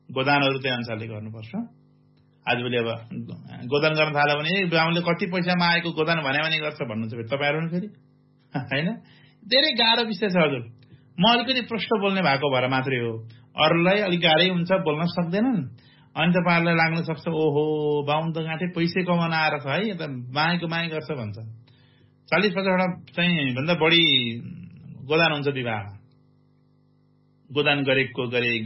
गोदानहरू त्यही अनुसारले गर्नुपर्छ। आजभोलि अब गोदान गर्न थाल्यो भने ब्राह्मणले कति पैसामा आएको गोदान भने गर्छ भन्नुहुन्छ फेरि तपाईँहरू फेरि होइन। धेरै गाह्रो विषय छ हजुर। म अलिकति प्रष्ट बोल्ने भएको भएर मात्रै हो, अरूलाई अलिक गाह्रै हुन्छ, बोल्न सक्दैनन्। अनि तपाईँहरूलाई लाग्न सक्छ ओहो बाहुन त गाँठे पैसै कमाउन आएर छ है, यता मागेको माग गर्छ भन्छ। 40-50वटा चाहिँ भन्दा बढी गोदान हुन्छ विवाहमा। गोदान गरेको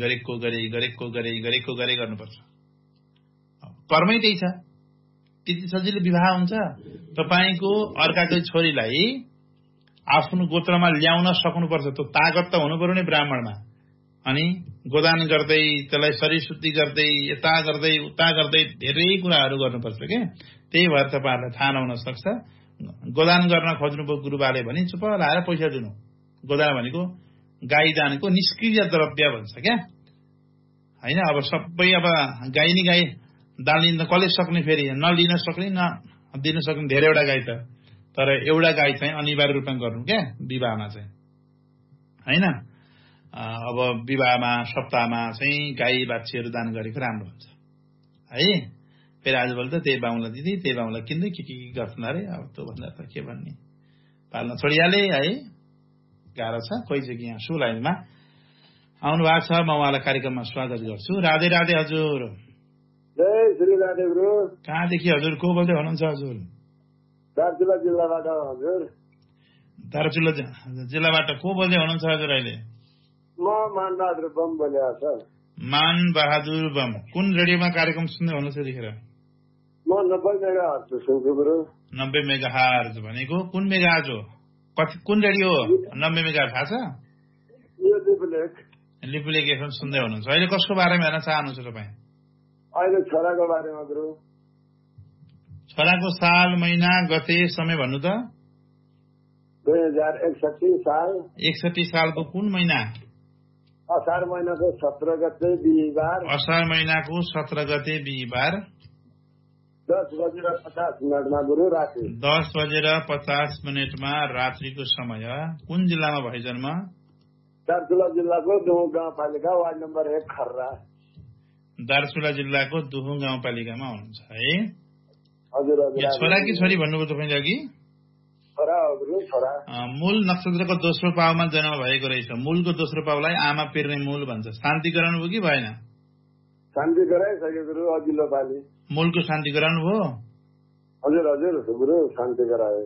गरे गर्नुपर्छ। कर्मै त्यही छ। त्यति सजिलो विवाह हुन्छ। तपाईँको अर्काकै छोरीलाई आफ्नो गोत्रमा ल्याउन सक्नुपर्छ, त्यो तागत त हुनु पर्यो नि ब्राह्मणमा। अनि गोदान गर्दै त्यसलाई शरीरशुद्धि गर्दै यता गर्दै उता गर्दै धेरै कुराहरू गर्नुपर्छ के। त्यही भएर तपाईँहरूलाई थाहा नहुन सक्छ। गोदान गर्न खोज्नुभयो गुरुबाले भने चुप लाएर पैसा दिनु। गोदान भनेको गाई दानको निष्क्रिय द्रव्य भन्छ क्या होइन। अब सबै अब गाई नि गाई दान लिन कसले सक्ने, फेरि नलिन सक्ने नदिन सक्ने धेरैवटा गाई त, तर एउटा गाई चाहिँ अनिवार्य रूपमा गर्नु क्या विवाहमा चाहिँ होइन। अब विवाहमा सप्ताहमा चाहिँ गाई बाछीहरू दान गरेको राम्रो हुन्छ है। फेरि आजभोलि त त्यही बाहुनलाई दिदी त्यही बाहुनलाई किन्दै के गर्छन् अरे। अब त्यो भन्दा त के भन्ने, पाल्न छोडिहाले है। गाह्रो छ। कोही चाहिँ यहाँ सु लाइनमा आउनु भएको छ, म उहाँलाई कार्यक्रममा स्वागत गर्छु। राधे राधे हजुर। जय श्री राधे गुरु। कहाँदेखि हजुर को बोल्दै हुनुहुन्छ हजुर? दार्चुला जिल्लाबाट हजुर। दार्चुला जिल्लाबाट को बोल्दै हुनुहुन्छ हजुर अहिले? म मानबहादुर बम बोलेको छ। मानबहादुर बम कुन रेडियोमा कार्यक्रम सुन्दै हुनुहुन्छ यतिखेर? म 90 मेगाहर्ज सुन्छु गुरु। 90 मेगाहर्ज भनेको कुन मेगाहर्ज हो? कुन रेडियो हो 90 मेगाहर्ज थाहा छ? यो लिपुलेक एफएम सुन्दै हुनुहुन्छ। अहिले कसको बारेमा हेर्न चाहनुहुन्छ तपाईँ? अहिले छोराको बारेमा गुरु। छोराको साल महिना गते समय भन्नु त? 2061 साल। 61 सालको कुन महिना? असार महिनाको 17 गते बिहीबार। असार महिनाको 17 गते बिहीबार 10:50 गुरु रात्रि। 10:50 रात्रिको समय। कुन जिल्लामा भयो जन्म? दार्चुला जिल्लाको दुहु गाउँपालिका वार्ड नम्बर 1 खर्रा। दार्चुला जिल्लाको दुहु गाउँपालिकामा हुनुहुन्छ है? हजुर हजुर। छोरा कि छोरी भन्नुभयो तपाईँले अघि? छोरा हो गुरु, छोरा। मूल नक्षत्रको दोस्रो पाउमा जन्म भएको रहेछ। मूलको दोस्रो पाउलाई आमा पिर्ने मूल भन्छ। शान्ति गराउनु भयो कि भएन? शान्ति गराइसक्यो गुरु अघिल्लो पालि। मूलको शान्ति गराउनु भयो? हजुर हजुर गुरु शान्ति गराए।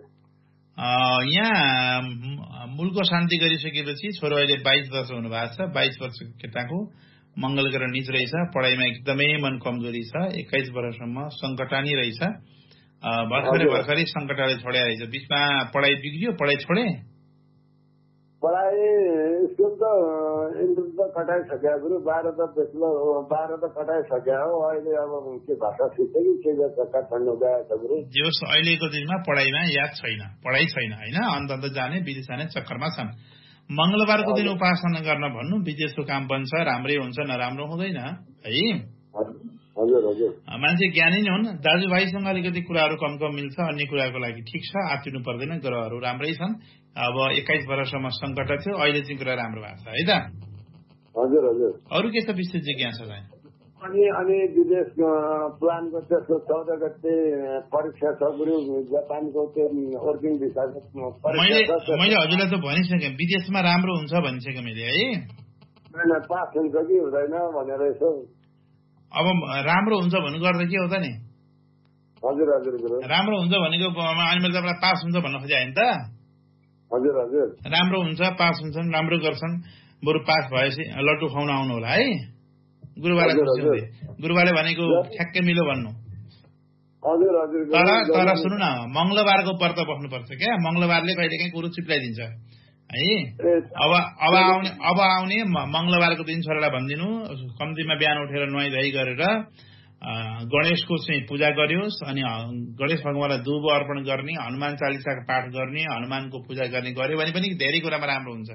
यहाँ मूलको शान्ति गरिसकेपछि छोरो अहिले 22 वर्ष हुनु भएको छ। 22 वर्षको केटाको मंगल ग्रह नीच रहेछ। पढाइमा एकदमै मन कमजोरी छ। 21 वर्षसम्म सङ्कटानी रहेछ। भर्खरै सङ्कटाले छोड्या रहेछ। बिचमा पढाइ बिग्रियो, पढाइ छोडे? पढाइ स्कुल त कटाइसक्यो गुरु। 12 त कटाइसक्यो हो। अहिले अब के भाषा सिक्छ कि के गर्छ काठमाडौँ गएको छ गुरु। जस अहिलेको दिनमा पढाइमा याद छैन, पढाइ छैन होइन। अन्त जाने विदेश जाने चक्करमा छन्। मंगलबारको दिन उपासना गर्न भन्नु, विदेशको काम बन्छ, राम्रै हुन्छ, नराम्रो हुँदैन है। हजुर हजुर। मान्छे ज्ञानी नै हुन्। दाजुभाइसँग अलिकति कुराहरू कम मिल्छ, अन्य कुराको लागि ठिक छ, आत्तिनु पर्दैन। ग्रहहरू राम्रै छन्। अब 21 वर्षसम्म सङ्कट थियो, अहिले चाहिँ कुरा राम्रो भएको छ है त? हजुर हजुर। अरू के छ विशेष जिज्ञासा चाहिँ? अनि विदेश प्लानको त्यसको 14 गते परीक्षा छ गुरु। जापानको त्यो वर्किङ भिसाको परीक्षा छ। मैले हजुरलाई त भनिसकेँ विदेशमा राम्रो हुन्छ भनिसकेँ मैले है। पास हुन्छ कि हुँदैन भनेर यसो। अब राम्रो हुन्छ भन्नु गर्दा के हो त नि? हजुर हजुर गुरु। राम्रो हुन्छ भनेको अनि मैले तपाईँलाई पास हुन्छ भन्न खोजेँ होइन त? हजुर हजुर। राम्रो हुन्छ, पास हुन्छन्, राम्रो गर्छन्। बरु पास भएपछि लड्डु खुवाउन आउनु होला है गुरुबाले। गुरुबाले भनेको ठ्याक्कै मिलो भन्नु। हजुर हजुर। तर सुन्नु न, मंगलबारको व्रत बस्नुपर्छ क्या। मंगलबारले कहिलेकाहीँ कुरो चिप्लाइदिन्छ है। अब आउने मंगलबारको दिन छोरालाई भनिदिनु कम्तीमा बिहान उठेर नुहाइ धुवाइ गरेर गणेशको चाहिँ पूजा गरियोस्। अनि गणेश भगवानलाई दुब अर्पण गर्ने, हनुमान चालिसाको पाठ गर्ने, हनुमानको पूजा गर्ने गर्यो भने पनि धेरै कुरामा राम्रो हुन्छ।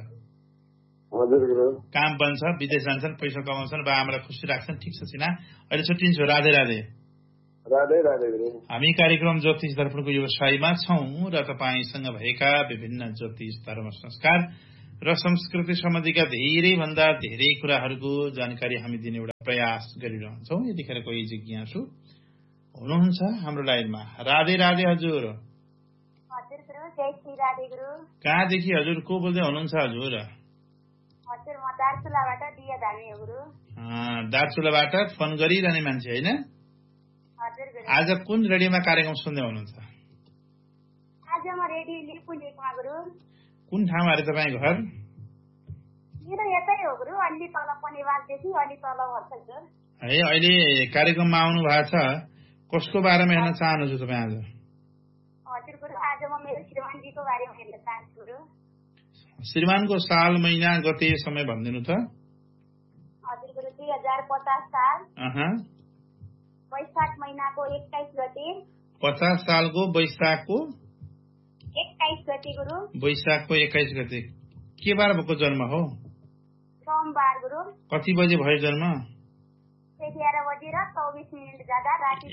काम बन्छ, विदेश जान्छन्, पैसा कमाउँछन्, बा आमालाई खुसी राख्छन्। ठिक छ सिना, अहिले छुट्टिन्छु। राधे राधे। राधे राधे। हामी कार्यक्रम ज्योतिष दर्पणको व्यवसायमा छौं र तपाईसँग भएका विभिन्न ज्योतिष धर्म संस्कार र संस्कृति सम्बन्धीका धेरैभन्दा धेरै कुराहरूको जानकारी हामी दिने एउटा प्रयास गरिरहन्छौँ। यतिखेर कोही जिज्ञासु हुनुहुन्छ हाम्रो लाइनमा। राधे राधे हजुर। कहाँदेखि हजुर को बोल्दै हुनुहुन्छ हजुर? दार्चुलाबाट फोन गरिरहने मान्छे होइन? आज कुन रेडियोमा कार्यक्रम सुन्दै हुनुहुन्छ? कुन ठाउँ अरे तपाईँ घर? है अहिले कार्यक्रममा आउनु भएको छ। कसको बारेमा हेर्न चाहनुहुन्छ तपाईँ आज? श्रीमानको साल महिना गते समय भनिदिनु त। 2050 साल वैशाख महिनाको 21 गते। 50 सालको वैशाखको 21 गते गुरु। वैशाखको 21 गते के बार भएको जन्म हो? सोमबार गुरु। कति बजे भयो जन्म? 11:24 जाँदा राति।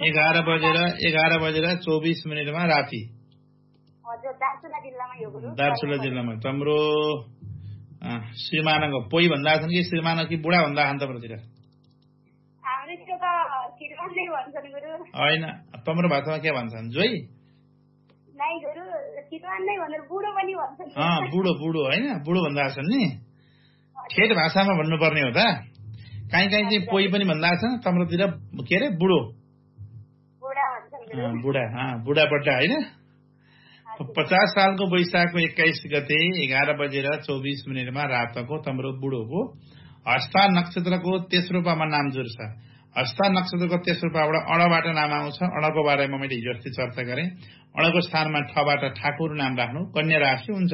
11:24 राति। हजुर, दार्चुला जिल्लामा यो गुरु। दार्चुला जिल्लामा तम्रो श्रीमानको पोइ भन्दा छन् कि श्रीमान कि बुढा भन्दा छन् तम्रोतिर? हाम्रो त श्रीमान नै भन्छन् गुरु। हैन, तम्रो भाषामा के भन्छन्? जोइ? नै गुरु, श्रीमान नै भनेर बुढो पनि भन्छन्। बुढो बुढो हैन, बुढो भन्दा छन् नि। ठेट भाषामा भन्नुपर्ने हो त। काहीँ चाहिँ पोइ पनि भन्दा छन्, तम्रोतिर के अरे बुढो। बुढा भन्छन् गुरु। बुढा बड्डा हैन। 50 सालको वैशाखको 21 गते 11:24 रातको तम्रो बुढोको हस्ता नक्षत्रको तेस्रो पामा नाम जुर्छ। हस्ता नक्षत्रको तेस्रो पाबाट अणबाट नाम आउँछ। अणको बारेमा मैले हिजो अस्ति चर्चा गरेँ। अणको स्थानमा ठबाट ठाकुर नाम राख्नु। कन्या राशि हुन्छ।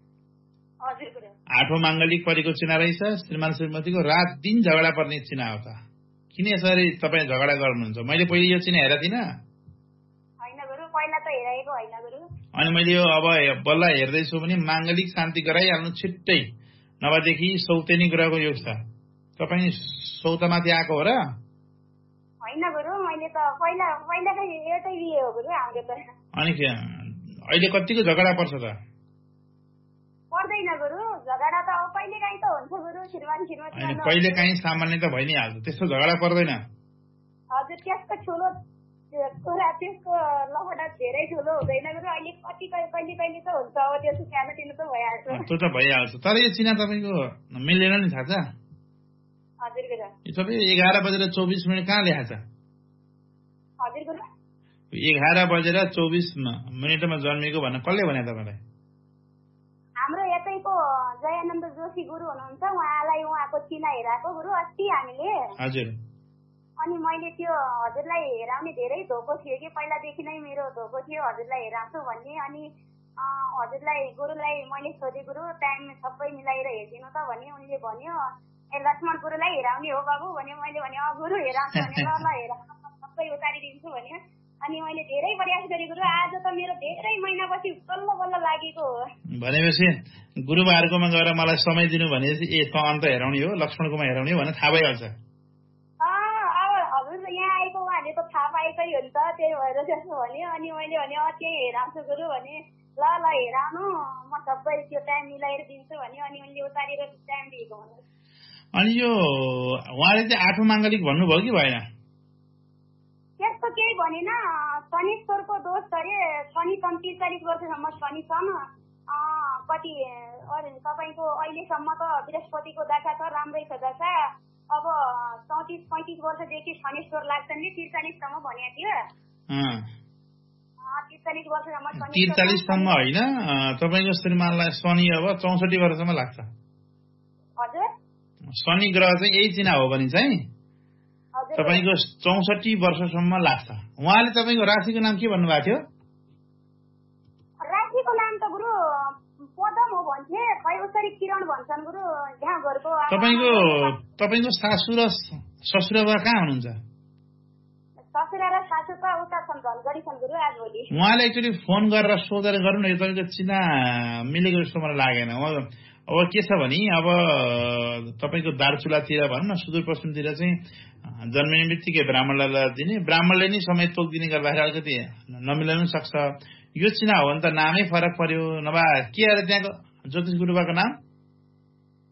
आठौं माङ्गलिक परेको चिना रहेछ। श्रीमान श्रीमतीको रात दिन झगडा पर्ने चिना हो त। किन यसरी तपाईँ झगडा गर्नुहुन्छ? मैले पहिले यो चिना हेरेको थिइनँ। अनि मैले यो अब बल्ल हेर्दैछु भने माङ्गलिक शान्ति गराइहाल्नु छिट्टै, नभएदेखि सौतेनी ग्रहको योग छ। तपाईँ सौतामाथि आएको हो र? होइन गुरु, मैले त पहिलाकै एउटै बिहे हो गुरु हाम्रो त। अनि अहिले कतिको झगडा पर्छ त? पर्दैन गुरु, झगडा त अब कहिलेकाहीँ त हुन्छ गुरु। श्रीमान श्रीमती कहिलेकाहीँ सामान्य त भइ नै हाल्छ, त्यस्तो झगडा पर्दैन। हजुर, त्यसको ठुलो कुरा, त्यसको लफडा धेरै ठुलो हुँदैन गुरु। अहिले कहिले त हुन्छ, अब त्यसको सानो तिनो त भइहाल्छ। त्यो त भइहाल्छ, तर यो चिना तपाईँको मिलेन नि, थाहा छ? हजुर गुरु। तपाईँ 11:24 कहाँ लेखा छ? हजुर गुरु, 11:24 जन्मेको भन्न कसले भने तपाईँलाई? हाम्रो यतैको जयानन्द जोशी गुरु हुनुहुन्छ, उहाँलाई उहाँको चिना हेराएको गुरु अस्ति हामीले। हजुर। अनि मैले त्यो हजुरलाई हेराउने धेरै धोको थियो कि पहिलादेखि नै मेरो धोको थियो हजुरलाई हेराउँछु भन्ने। अनि हजुरलाई गुरुलाई मैले सोधेँ, गुरु टाइम सबै मिलाएर हेरिदिनु त भने। उनले भन्यो, ए लक्ष्मण गुरुलाई हेराउने हो बाबु भन्यो। मैले भने गुरु हेराउँछु भने ल हेराउनु सबै उतारिदिन्छु भन्यो। अनि मैले धेरै प्रयास गरेँ गुरु। आज त मेरो धेरै महिनापछि बल्ल लागेको हो। भनेपछि गुरुबाहरूकोमा गएर मलाई समय दिनु भनेपछि ए त अन्त हेराउने हो, लक्ष्मणकोमा हेराउने हो भने थाहा भइहाल्छ। यहाँ आएको उहाँले त थाहा पाएकै हो नि त, त्यही भएर त्यसो भन्यो। अनि मैले भने त्यही हेराउँछु गुरु भने। ल हेराउनु, म सबै त्यो टाइम मिलाएर दिन्छु भन्यो। अनि उनले उतारेर टाइम दिएको भन्नु। अनि यो उहाँले चाहिँ आठौं माङ्गलिक भन्नुभयो कि भएन? त्यस्तो केही भनेन। शनिश्वरको दोष गरे। शनि 33 वर्षसम्म शनि छन्। कति तपाईँको अहिलेसम्म त बृहस्पतिको दशा छ, राम्रै छ दशा। अब 34-35 वर्षदेखि शनिश्वर लाग्छन् नि, 43सम्म भनेको थियो। 43 वर्षसम्म। 43सम्म होइन, तपाईँको श्रीमानलाई शनि अब 64 वर्षसम्म लाग्छ। हजुर, शनि ग्रह चाहिँ यही चिना हो भने चाहिँ तपाईँको 64 वर्षसम्म लाग्छ। उहाँले तपाईँको राशिको नाम के भन्नुभएको थियो? राशिको नाम त गुरु पदम हो भन्छे, खै उसरी किरण भन्छन् गुरु। यहाँ घरको तपाईँको सासू र ससुराबा कहाँ हुनुहुन्छ? ससुरा र सासू त उता छन्, धनगढी छन् गुरु। आजभोलि उहाँले एक्चुअली फोन गरेर सोधेर गर्नु न, यो तपाईँको चिना मिलेको जस्तो मलाई लागेन। अब के छ भने अब तपाईँको दार्चुलातिर भनौँ न, सुदूरपश्चिमतिर चाहिँ जन्मिने बित्तिकै ब्राह्मणलाई दिने, ब्राह्मणले नै समय तोकिदिने गर्दाखेरि अलिकति नमिलाउनु सक्छ। यो चिना हो भने त नामै फरक पर्यो। नभए के अरे त्यहाँको ज्योतिष गुरुबाको नाम?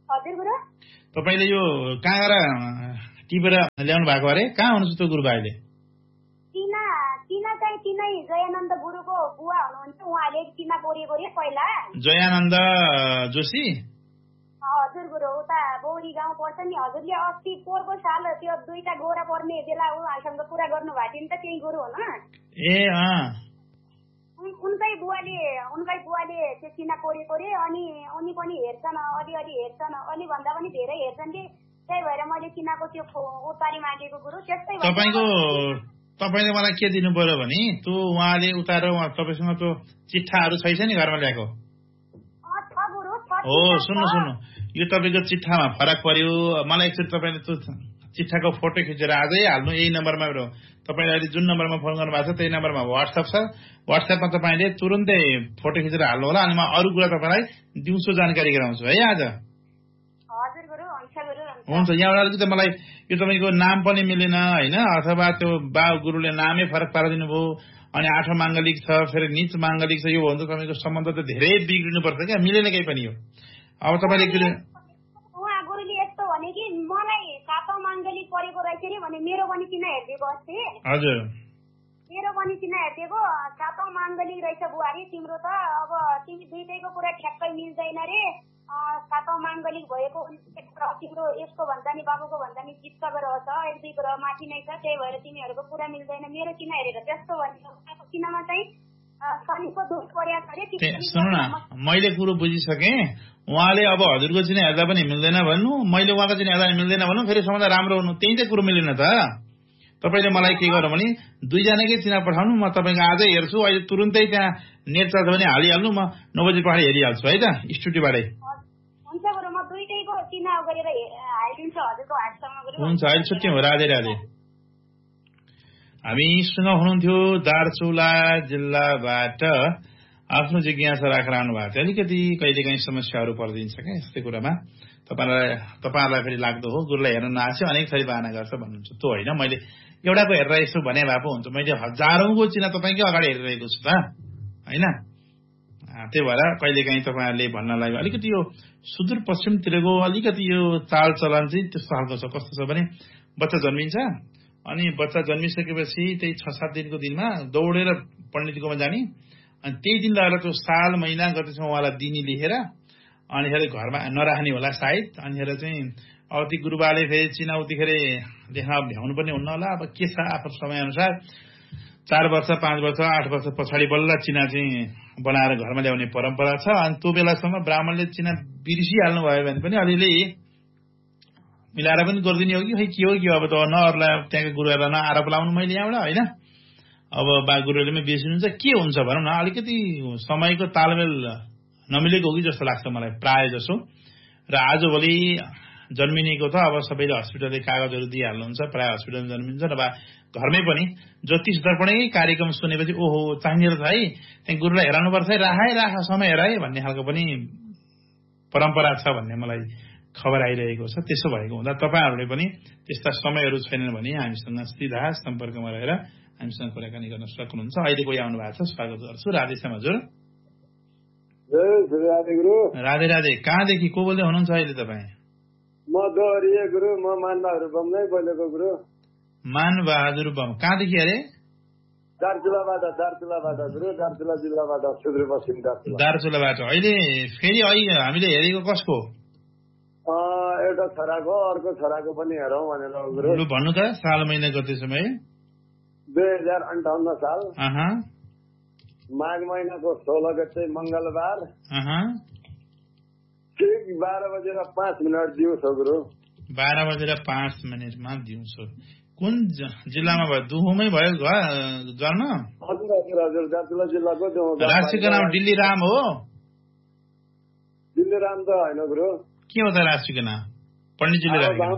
हजुर गुरु तपाईले यो कहाँ गएर टिपेर ल्याउनु भएको अरे? कहाँ हुनुहुन्छ त्यो गुरुबा अहिले? टिना चाहिँ तिनै जयानन्द गुरुको बुवा हुनुहुन्छ, उहाँले टिना कोरेको रे पहिला। जयानन्द जोशी? हजुर गुरु, उता बौरी गाउँ पर्छ नि। हजुरले अस्ति पोहोरको साल त्यो 2टा गोरा पर्ने बेला उहाँसँग कुरा गर्नु भएको थियो नि त, त्यही गुरु हो न? ए उनकै बुवाले त्यो टिना कोरेको रे। अनि उनी पनि हेर्छन्, अलि हेर्छन्, अलि भन्दा पनि धेरै हेर्छन् कि, त्यही भएर मैले टिनाको त्यो उतारी मागेको गुरु। त्यस्तै तपाईले मलाई के दिनु पर्यो भने त्यो उहाँले उतार तपाईसँग त्यो चिट्ठाहरू छैछ नि घरमा ल्याएको? हो सुन्नु, यो तपाईको चिट्ठामा फरक पर्यो। मलाई एकचोटि तपाईले त्यो चिट्ठाको फोटो खिचेर आजै हाल्नु यही नम्बरमा। तपाईले अहिले जुन नम्बरमा फोन गर्नु भएको छ त्यही नम्बरमा व्हाट्सएप छ। व्हाट्सएपमा तपाईले तुरुन्तै फोटो खिचेर हाल्नु होला। अनि म अरू कुरा तपाईलाई दिउँसो जानकारी गराउँछु है आज। हुन्छ। यहाँबाट अलिकति मलाई यो तपाईँको नाम पनि मिलेन होइन, अथवा त्यो बा गुरुले नामै फरक पारिदिनु भयो। अनि 8औं माङ्गलिक छ, फेरि नीच माङ्गलिक छ। यो भन्दा तपाईँको सम्बन्ध त धेरै बिग्रिनुपर्छ क्या, मिलेन केही पनि यो। अब तपाईँले उहाँ गुरुले यस्तो भने कि मलाई 7औं माङ्गलिक परेको रहेछ नि भने मेरो पनि किन हेरिदिएको अस्ति? हजुर, मेरो पनि किन हेरिदिएको, 7औं माङ्गलिक रहेछ बुहारी तिम्रो त। अब तिमी दुईटैको कुरा ठ्याक्कै मिल्दैन रे। 7औं माङ्गलिक भएको तिम्रो यसको भन्दा नि बाबुको भन्दा नि चित्त ग्रह छ, 1-2 ग्रह माथि नै छ, त्यही भएर तिमीहरूको कुरा मिल्दैन। मेरो किन हेरेर त्यस्तो भनेको किनमा चाहिँ शनिको दोष पर्या छ रे। सुन्नु न, मैले कुरो बुझिसकेँ। उहाँले अब हजुरको चिना हेर्दा पनि मिल्दैन भन्नु, मैले उहाँको चिना हेर्दा मिल्दैन भन्नु, फेरि सम्बन्ध राम्रो हुनु, त्यही त कुरो मिलेन त। तपाईले मलाई के गर्नु भने 2जनाकै चिना पठाउनु, म तपाईँको आजै हेर्छु। अहिले तुरुन्तै त्यहाँ नेट चल्छ भने हालिहाल्नु, म 9 बजी पछाडि हेरिहाल्छु है त स्टुडियोबाटै। हुन्छ गुरु, म दुईटैको चिना गरेर हालिदिन्छु हजुरको व्हाट्सएपमा गुरु। हुन्छ, अहिले छुट्टी हो। राधे राधे। हामीसँग हुनुहुन्थ्यो दार्चुला जिल्लाबाट आफ्नो जिज्ञासा राखेर आउनु भएको थियो। अलिकति कहिलेकाहीँ समस्याहरू परिदिन्छ क्या यस्तै कुरामा। तपाईँहरूलाई फेरि लाग्दो हो गुरुलाई हेर्न नआएको अनेक थरी बाहना गर्छ भन्नुहुन्छ। त्यो होइन, मैले एउटाको हेरेर यसो भने भए पो हुन्छ। मैले हजारौँको चिना तपाईँकै अगाडि हेरिरहेको छु त होइन। त्यही भएर कहिलेकाहीँ तपाईँहरूले भन्नलाई अलिकति यो सुदूरपश्चिमतिरको अलिकति यो चालचलन चाहिँ त्यस्तो खालको छ। कस्तो छ भने बच्चा जन्मिन्छ, अनि बच्चा जन्मिसकेपछि त्यही 6-7 दिनको दिनमा दौडेर पण्डितकोमा जाने, अनि त्यही दिन लगेर त्यो साल महिना गतेसम्म उहाँलाई दिनी लेखेर अनिखेर घरमा नराख्ने होला सायद। अनिखेर चाहिँ अब ती गुरुबाले फेरि चिना उतिखेर लेख्न भ्याउनु पनि हुन्न होला। अब के छ आफ्नो समयअनुसार 4 वर्ष 5 वर्ष 8 वर्ष पछाडि बल्ल चिना चाहिँ बनाएर घरमा ल्याउने परम्परा छ। अनि त्यो बेलासम्म ब्राह्मणले चिना बिर्सिहाल्नु भयो भने पनि अलिअलि मिलाएर पनि गरिदिने हो कि खै के हो कि। अब त नअरूलाई त्यहाँको गुरुहरूलाई नआरोप लाउनु मैले यहाँबाट होइन। अब बा गुरुहरूले पनि बिर्सिनुहुन्छ के हुन्छ भनौँ न, अलिकति समयको तालमेल नमिलेको हो कि जस्तो लाग्छ मलाई प्राय जसो। र आजभोलि जन्मिनेको त अब सबैले हस्पिटलले कागजहरू दिइहाल्नुहुन्छ, प्राय हस्पिटलमा जन्मिन्छ। र घरमै पनि ज्योतिष दर्पणकै कार्यक्रम सुनेपछि ओहो चाहिने रहेछ है, त्यहाँ गुरुलाई हेराउनुपर्छ है, राख समय हेराए भन्ने खालको पनि परम्परा छ भन्ने मलाई खबर आइरहेको छ। त्यसो भएको हुँदा तपाईँहरूले पनि त्यस्ता समयहरू छैनन् भने हामीसँग सिधा सम्पर्कमा रहेर हामीसँग कुराकानी गर्न सक्नुहुन्छ। अहिले कोही आउनु भएको छ, स्वागत गर्छु। राधेश्याम हजुर। राधे राधे। कहाँदेखि को बोल्दै हुनुहुन्छ अहिले तपाईँ? म दोहरिए गुरु, म मानबहादुर बम नै बोलेको गुरु। मानबहादुर बम कहाँदेखि अरे? दार्चुलाबाट गुरु, दार्चुला जिल्लाबाट, सुदूरपश्चिम दार्चुलाबाट। अहिले फेरि हामीले हेरेको कसको? एउटा छोराको, अर्को छोराको पनि हेरौँ भनेर गुरु। भन्नु त साल महिना गते समय 2058 साल माघ महिनाको 16 गते मंगलबार ठीक 12:05 दिउँसो गुरु। 12:05 दिउँसो। कुन जिल्लामा भयो? दुहुमै भयो जन्म? हजुर, दार्चुला जिल्लाको राष्ट्रियको नाम दिल्लीराम हो? दिल्लीराम त होइन गुरु। के हो त राष्ट्रियको नाम? पण्डितजीले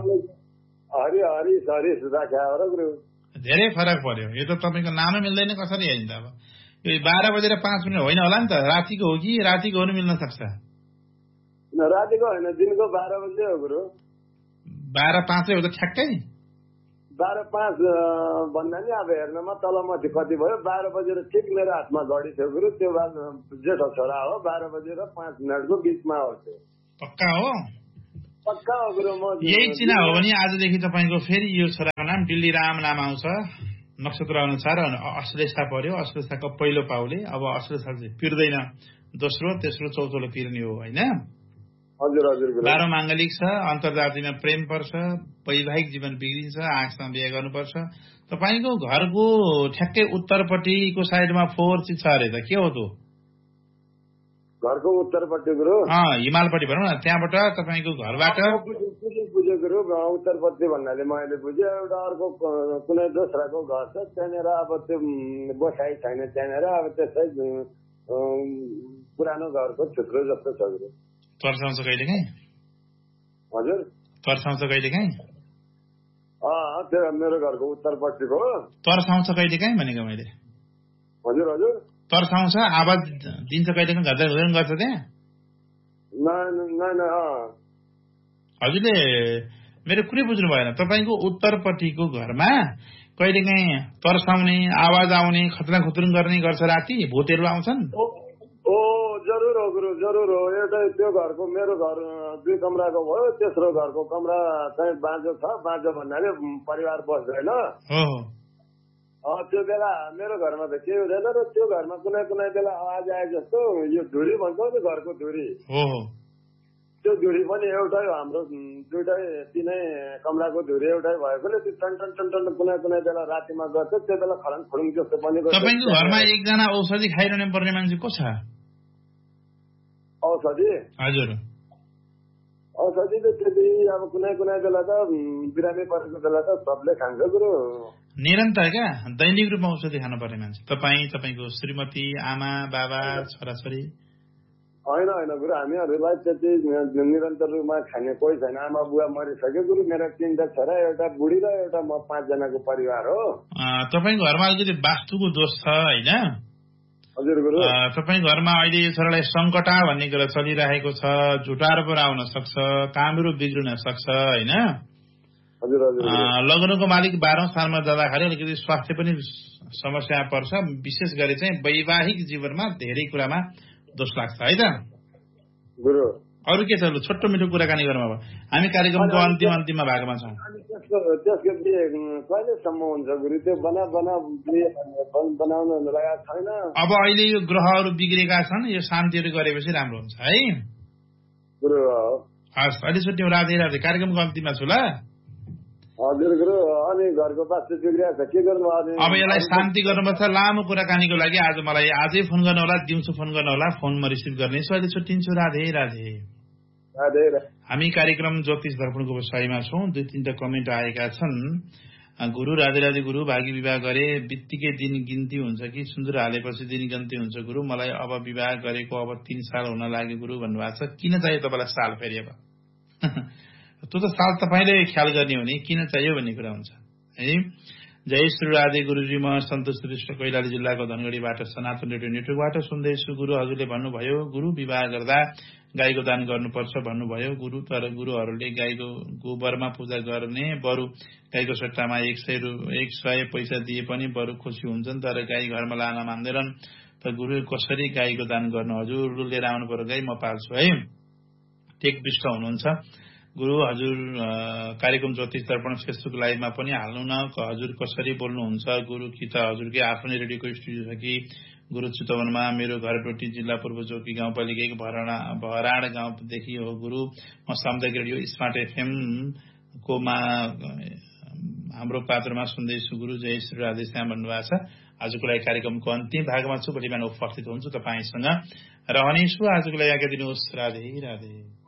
हरि सुधाख्या हो र गुरु। धेरै फरक पर्यो। यो त तपाईँको नामै मिल्दैन, कसरी हेरिन्छ अब? यो 12:05 होइन होला नि त, रातिको हो कि रातिको हो नि मिल्न सक्छ? रातिको होइन, दिनको 12 बजे हो गुरु। 12:05 हो त ठ्याक्कै? 12:05 भन्दा नि अब हेर्नमा तलमाथि कति भयो। 12 बजेर ठिक मेरो हातमा घडी थियो गुरु। त्यो जेठो छोरा हो, 12:05 को बिचमा हो त्यो। पक्का हो? पक्का हो गुरु। म यही चिना हो भने आजदेखि तपाईँको फेरि यो छोराको नाम डिल्ली राम नाम आउँछ नक्षत्र अनुसार। अश्लेषा पर्यो, अश्लेषाको पहिलो पाउले। अब अश्लेषा चाहिँ पिर्दैन, दोस्रो तेस्रो चौथोले पिर्ने हो होइन। हजुर हजुर गुरु। 12 माङ्गलिक छ, अन्तर्जातीयमा प्रेम पर्छ, वैवाहिक जीवन बिग्रिन्छ, आँखसँग बिहे गर्नुपर्छ। तपाईँको घरको ठ्याक्कै उत्तरपट्टिको साइडमा 4 छ अरे त, के हो त? घरको उत्तरपट्टि गुरु, हिमालपट्टि भनौँ न, त्यहाँबाट तपाईँको घरबाट बुझ्यो गुरु। उत्तरपट्टि भन्नाले मैले बुझेँ। एउटा अर्को कुनै दोस्राको घर छ त्यहाँनिर, अब त्यो बसाइ छैन त्यहाँनिर। अब त्यसै पुरानो घरको छुट्रो जस्तो छ गुरु। तर्साउँछ कहिले काहीँ? हजुर तर्साउँछ कहिले काहीँ? त्यो मेरो घरको उत्तरपट्टिको तर्साउँछ कहिले काहीँ भनेको मैले। हजुर हजुर तर्साउँछ, आवाज दिन्छ कहिले काहीँ, घरदा हुँदैन गर्छ त्यहाँ? हजुरले मेरो कुरै बुझ्नु भएन। तपाईँको उत्तरपट्टिको घरमा कहिले काहीँ तर्साउने, आवाज आउने, खतरा खुतरुङ गर्ने गर्छ राति? भूतहरू आउँछन्? जरुर हो गुरु, जरुर हो। एउटा त्यो घरको, मेरो घर 2 कमराको भयो, तेस्रो घरको कमरा चाहिँ बाँझो छ। बाँझो भन्नाले परिवार बस्दैन। त्यो बेला मेरो घरमा त केही हुँदैन र त्यो घरमा कुनै कुनै बेला आवाज आए जस्तो यो धुरी भन्छ नि, घरको धुरी। त्यो धुरी पनि एउटै हो, हाम्रो 2-3 कमराको धुरी एउटै भएकोले त्यो टन टन टन टन कुनै कुनै बेला रातिमा गर्छ। त्यो बेला खडङ खुडुङ जस्तो पनि गर्छ। तपाईँको घरमा एकजना औषधि खाइरहनु पर्ने मान्छे को छ? औषधि? हजुर। औषधि त त्यति अब कुनै कुनै बेला त बिरामी परेको बेला त सबले खान्छ गुरु। निरन्तर क्या, दैनिक रूपमा औषधि खानुपर्ने मान्छे तपाईँ, तपाईँको श्रीमती, आमा, बाबा, छोराछोरी? होइन गुरु, हामीहरूलाई त्यति निरन्तर रूपमा खाने कोही छैन। आमा बुवा मरिसक्यो गुरु। मेरो 3टा छोरा, एउटा बुढी र एउटा म, 5 जनाको परिवार हो। तपाईँको घरमा अलिकति वास्तुको दोष छ होइन? हजुर गुरु। तपाईँको घरमा अहिले यो छोरालाई सङ्कटा भन्ने कुरा चलिरहेको छ, झुटारो पनि आउन सक्छ, कामहरू बिग्रिन सक्छ होइन? हजुर हजुर। लग्नको मालिक 12औं सालमा जाँदाखेरि अलिकति स्वास्थ्य पनि समस्या पर्छ। विशेष गरी चाहिँ वैवाहिक जीवनमा धेरै कुरामा दोष लाग्छ है त गुरु। अरू के छ? छोटो मिठो कुराकानी गरौँ। अब हामी कार्यक्रमको अन्तिममा भागमा छौँ। त्यसको कहिलेसम्म हुन्छ गुरु? त्यो बनाउनु लगाएको छैन। अब अहिले यो ग्रहहरू बिग्रेका छन्, यो शान्तिहरू गरेपछि राम्रो हुन्छ है गुरु। हस्, अहिले छुट्यौँ। राधे राधे। कार्यक्रमको अन्तिममा छु ल। हजुर गुरु। अनि घरको वास्तु बिग्रिएको छ, के गर्नु? अब यसलाई शान्ति गर्नुपर्छ। लामो कुराकानीको लागि मलाई आजै फोन गर्नु होला, दिउँसो फोन गर्नु होला। फोन म रिसिभ गर्नेछु। अहिले छुट्टिन्छु। राधे राधे। हामी कार्यक्रम ज्योतिष दर्पणको विषयमा छौँ। 2-3टा कमेन्ट आएका छन्। गुरु राधे राधे गुरु, भागी विवाह गरे बित्तिकै दिन गिन्ती हुन्छ कि सुन्दर हालेपछि दिन गिन्ती हुन्छ गुरु? मलाई अब विवाह गरेको अब 3 साल हुन लाग्यो गुरु भन्नुभएको छ। किन चाहियो तपाईँलाई साल फेरि? अब त्यो त साल तपाईँले ख्याल गर्ने हो नि, किन चाहियो भन्ने कुरा हुन्छ है। जय श्री राधे गुरुजी। म सन्तोष श्रेष्ठ, कैलाली जिल्लाको धनगढीबाट सनातन रेडियो नेटवर्कबाट सुन्दैछु। गुरु हजुरले भन्नुभयो गुरु विवाह गर्दा गाईको दान गर्नुपर्छ भन्नुभयो गुरु। तर गुरुहरूले गाईको गोबरमा पूजा गर्ने, बरु गाईको सट्टामा 100 पैसा दिए पनि बरु खुसी हुन्छन्, तर गाई घरमा लान मान्दैनन्। त गुरु कसरी गाईको दान गर्नु? हजुर लिएर आउनु पर्यो, गाई म पाल्छु है। टेक विष्ट हुनुहुन्छ गुरु। हजुर कार्यक्रम ज्योतिष दर्पण फेसबुक लाइभमा पनि हाल्नु न, हजुर कसरी बोल्नुहुन्छ गुरु? कि त हजुरकै आफ्नै रेडियोको स्टुडियो छ कि? गुरु चितवनमा, मेरो घर डोटी, जिल्ला पूर्व चौकी, गाउँपालिकाको भराड गाउँदेखि हो गुरु। म सामुदायिक रेडियो स्मार्ट FM कोमा हाम्रो पात्रमा सुन्दैछु गुरु। जय श्री राधे श्याम भन्नुभएको छ। आजको लागि कार्यक्रमको अन्तिम भागमा छु। भोलि बिहान उपस्थित हुन्छु, तपाईँसँग रहनेछु। आजको लागि आज्ञा दिनुहोस्। राधे राधे।